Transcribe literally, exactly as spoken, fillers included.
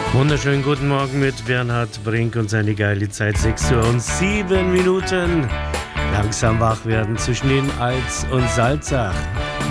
Wunderschönen guten Morgen mit Bernhard Brink und seine geile Zeit. sechs Uhr und sieben Minuten. Langsam wach werden zwischen den Alz und Salzach.